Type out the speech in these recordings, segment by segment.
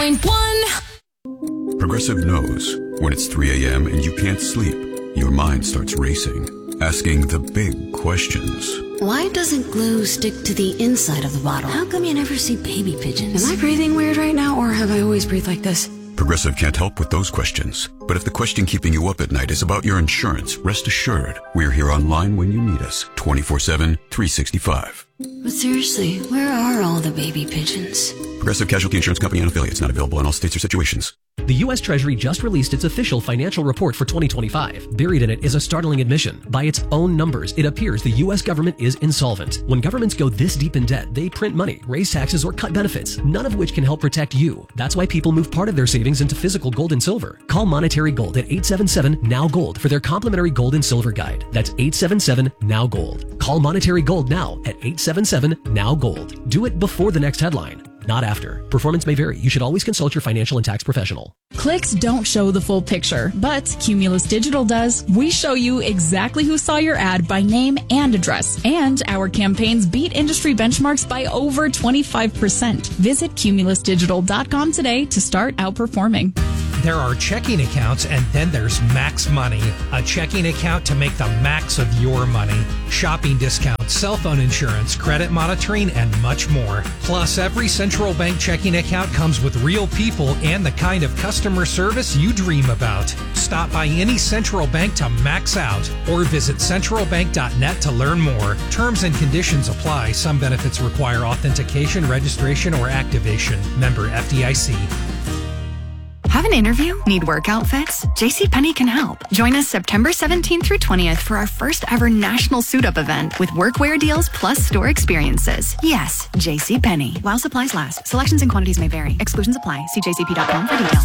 106.1 Progressive knows when it's 3 a.m. and you can't sleep, your mind starts racing, asking the big questions. Why doesn't glue stick to the inside of the bottle? How come you never see baby pigeons? Am I breathing weird right now, or have I always breathed like this? Progressive can't help with those questions. But if the question keeping you up at night is about your insurance, rest assured, we're here online when you need us, 24/7, 365. But seriously, where are all the baby pigeons? Progressive Casualty Insurance Company and affiliates, not available in all states or situations. The U.S. Treasury just released its official financial report for 2025. Buried in it is a startling admission. By its own numbers, it appears the U.S. government is insolvent. When governments go this deep in debt, they print money, raise taxes, or cut benefits, none of which can help protect you. That's why people move part of their savings into physical gold and silver. Call Monetary Gold at 877-NOW-GOLD for their complimentary gold and silver guide. That's 877-NOW-GOLD. Call Monetary Gold now at 877-NOW-GOLD. Do it before the next headline, not after. Performance may vary. You should always consult your financial and tax professional. Clicks don't show the full picture, but Cumulus Digital does. We show you exactly who saw your ad by name and address, and our campaigns beat industry benchmarks by over 25%. Visit cumulusdigital.com today to start outperforming. There are checking accounts, and then there's Max Money, a checking account to make the max of your money. Shopping discounts, cell phone insurance, credit monitoring, and much more. Plus, every central bank checking account comes with real people and the kind of customer service you dream about. Stop by any central bank to max out, or visit centralbank.net to learn more. Terms and conditions apply. Some benefits require authentication, registration, or activation. Member FDIC. Have an interview? Need work outfits? JCPenney can help. Join us September 17th through 20th for our first ever national suit-up event with workwear deals plus store experiences. Yes, JCPenney. While supplies last. Selections and quantities may vary. Exclusions apply. See jcp.com for details.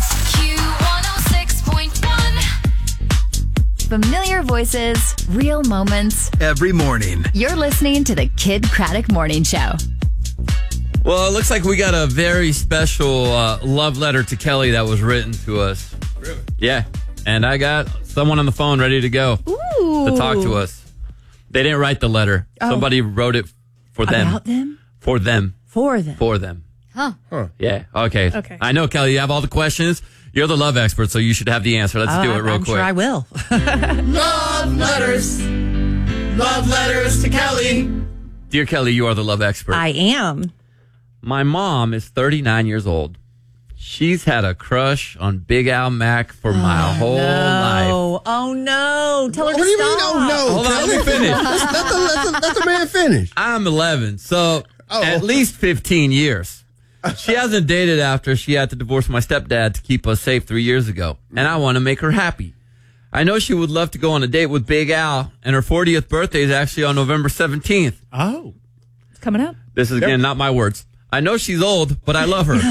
Q106.1 Familiar voices, real moments. Every morning. You're listening to the Kid Craddock Morning Show. Well, it looks like we got a very special love letter to Kelly that was written to us. Really? Yeah. And I got someone on the phone ready to go to talk to us. They didn't write the letter. Oh. Somebody wrote it for them. About them? For them. For them. For them. Huh. Yeah. Okay. Okay. I know, Kelly, you have all the questions. You're the love expert, so you should have the answer. Let's do it real I'm quick. sure I will. Love letters. Love letters to Kelly. Dear Kelly, you are the love expert. I am. My mom is 39 years old. She's had a crush on Big Al Mack for my whole life. Oh, no. Tell her to What do you stop. mean, oh, no? Hold on, let me finish. Let the man finish. I'm 11, so at least 15 years. She hasn't dated after she had to divorce my stepdad to keep us safe 3 years ago, and I want to make her happy. I know she would love to go on a date with Big Al, and her 40th birthday is actually on November 17th. Oh. It's coming up. This is, again, not my words. I know she's old, but I love her.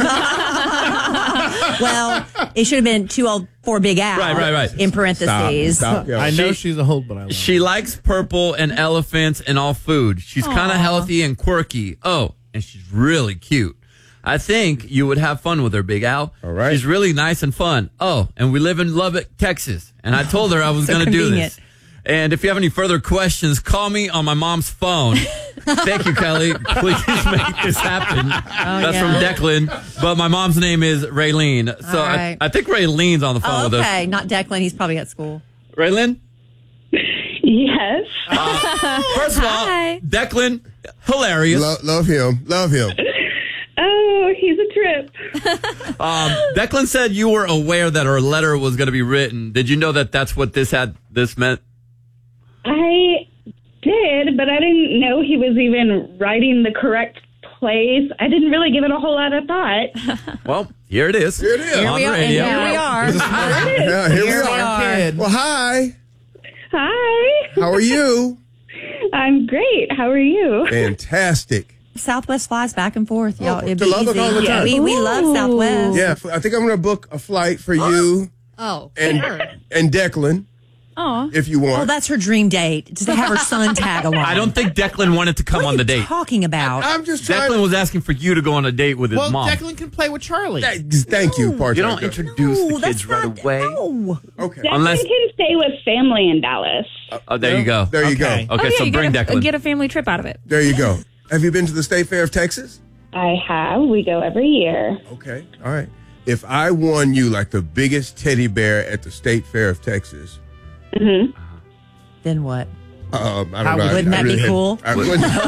Well, it should have been too old for Big Al. Right. In parentheses. Stop. I know she's old, but I love her. She likes purple and elephants and all food. She's kind of healthy and quirky. Oh, and she's really cute. I think you would have fun with her, Big Al. All right. She's really nice and fun. Oh, and we live in Lubbock, Texas. And I told her I was going to do this. And if you have any further questions, call me on my mom's phone. Thank you, Kelly. Please make this happen. That's from Declan. But my mom's name is Raylene. So right. I think Raylene's on the phone with us. Okay, not Declan. He's probably at school. Raylene? Yes. First of all, Declan, hilarious. Love him. Oh, he's a trip. Declan said you were aware that her letter was going to be written. Did you know that that's what this meant? I did, but I didn't know he was even writing the correct place. I didn't really give it a whole lot of thought. Well, here it is. Here we are. Radio. Here we are. Yeah, here we are. Well, hi. Hi. How are you? I'm great. How are you? Fantastic. Southwest flies back and forth, y'all. It'd be to Lubbock easy. all the time. We love Southwest. Yeah, I think I'm going to book a flight for you and Declan. Aw. If you want. Oh, that's her dream date. Just to have her son tag along. I don't think Declan wanted to come on the date. What are you talking about? I'm just trying. Declan was asking for you to go on a date with his mom. Declan can play with Charlie. Thank you, part. You don't introduce the kids right away. No. Okay. Declan can stay with family in Dallas. Oh, there you go. There you go. Okay, so bring Declan. Get a family trip out of it. There you go. Have you been to the State Fair of Texas? I have. We go every year. Okay. All right. if I won you like the biggest teddy bear at the State Fair of Texas. Then what? I don't know. Wouldn't that be cool? I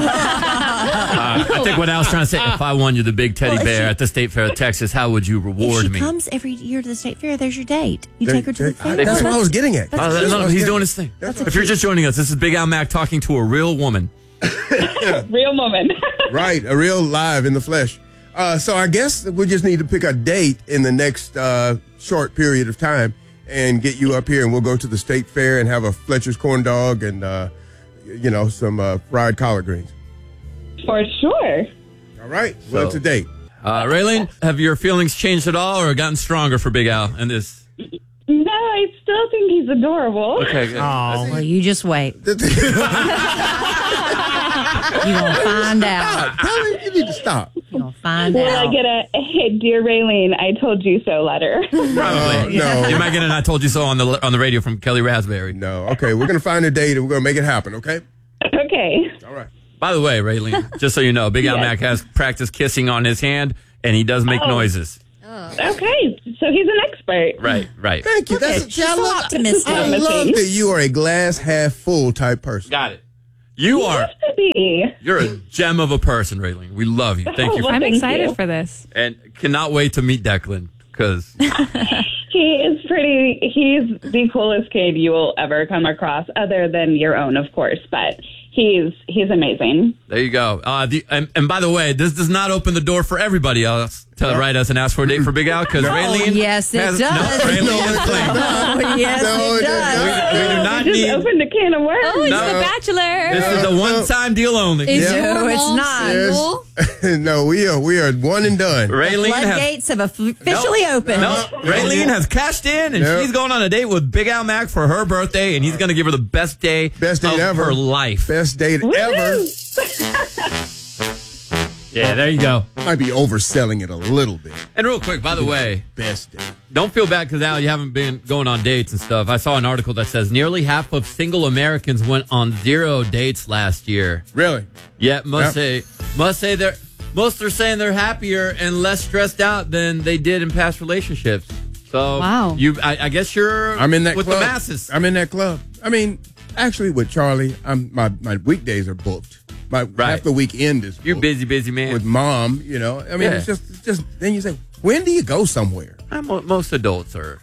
think what Al's trying to say, if I won you the big teddy bear at the State Fair of Texas, how would you reward If me? she comes every year to the State Fair, there's your date. You take her to the fair. That's what I was getting at. No, he's doing his thing. If you're just joining us, this is Big Al Mac talking to a real woman. Real woman. Right, a real live in the flesh. So I guess we just need to pick a date in the next short period of time and get you up here, and we'll go to the State Fair and have a Fletcher's corn dog and, some fried collard greens. For sure. All right. Well, it's a date. Raylene, have your feelings changed at all or gotten stronger for Big Al and this? No, I still think he's adorable. Okay, good. Oh, well, you just wait. You're going to find out. You need to stop. You're going to find Will out. I get a, hey, dear Raylene, I told you so letter? Probably. No. You might get an I told you so on the radio from Kelly Raspberry. No. Okay, we're going to find a date and we're going to make it happen, okay? Okay. All right. By the way, Raylene, just so you know, Big Al Mac has practiced kissing on his hand, and he does make noises. Okay, so he's an expert. Right. Thank you. That's She's so optimistic. I love that you are a glass half full type person. Got it. You are. Used to be. You're a gem of a person, Raylene. We love you. Thank you. Well, I'm thank excited you. for this. And cannot wait to meet Declan, because He's the coolest kid you will ever come across, other than your own, of course, but he's amazing. there you go. And by the way, this does not open the door for everybody else to write us and ask for a date for Big Al, because Raylene. yes, it does. No, Raylene has claimed. Oh, yes, it does. We do not Just need. opened a can of worms. Oh, he's No. The Bachelor. This is a one-time deal only. No, it's not. No, we are one and done. Raylene has. Floodgates have officially opened. No, Raylene has cashed in, and she's going on a date with Big Al Mac for her birthday, and he's going to give her the best day of ever. her life. Best date ever. Yeah, there you go. Might be overselling it a little bit. And real quick, by the way, Best date. don't feel bad because, Al, you haven't been going on dates and stuff. I saw an article that says nearly half of single Americans went on 0 dates last year. Really? Yet most are saying they're happier and less stressed out than they did in past relationships. So Wow. I guess you're I'm in that with club. the masses. I'm in that club. I mean, actually, with Charlie, my weekdays are booked. Half the weekend is booked. You're busy man. With mom, you know. I mean, Yeah. it's just then you say, when do you go somewhere? Most adults are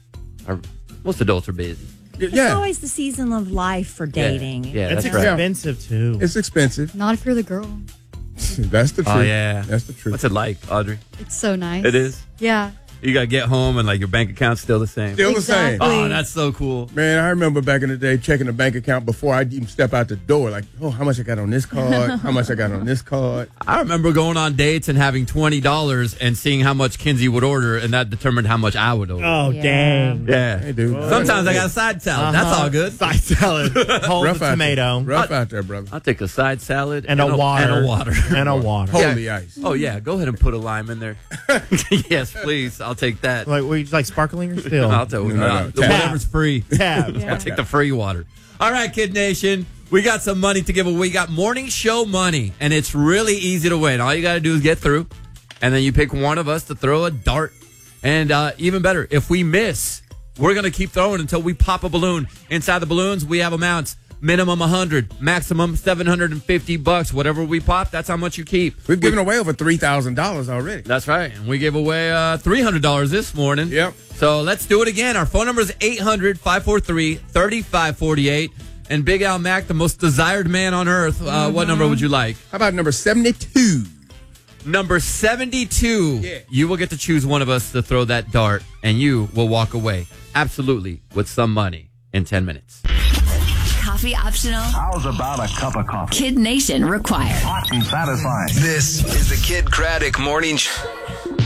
busy. It's Yeah, always the season of life for dating. Yeah, It's that's right. expensive, too. it's expensive. Not if you're the girl. That's the truth. Oh yeah, That's the truth. What's it like, Audrey? It's so nice. It is. Yeah. You gotta get home and like your bank account's still the same. Still the same. Exactly. Oh, that's so cool. Man, I remember back in the day checking the bank account before I even step out the door. Like, oh, how much I got on this card? How much I got on this card? I remember going on dates and having $20 and seeing how much Kinsey would order, and that determined how much I would order. Oh, dang. Yeah. Hey, dude. Sometimes I got a side salad. That's all good. Side salad. Hold Rough the out tomato. there. Rough out there, brother. I'll take a side salad And a water. And a water. And a water. Holy ice. Oh, yeah. Go ahead and put a lime in there. Yes, please. I'll take that. Like, would you like sparkling or still? I'll take No. whatever's free. Tab. I'll take the free water. All right, Kid Nation. We got some money to give away. We got morning show money, and it's really easy to win. All you got to do is get through, and then you pick one of us to throw a dart. And even better, if we miss, we're going to keep throwing until we pop a balloon. Inside the balloons, we have amounts. Minimum 100, maximum $750. Whatever we pop, that's how much you keep. We've given away over $3,000 already. That's right. And we gave away $300 this morning. Yep. So let's do it again. Our phone number is 800-543-3548. And Big Al Mac, the most desired man on earth, what number would you like? How about number 72? Number 72. Yeah. You will get to choose one of us to throw that dart, and you will walk away absolutely with some money in 10 minutes. Coffee optional. How's about a cup of coffee? Kid Nation required. Hot and satisfying. This is the Kid Craddock Morning Show.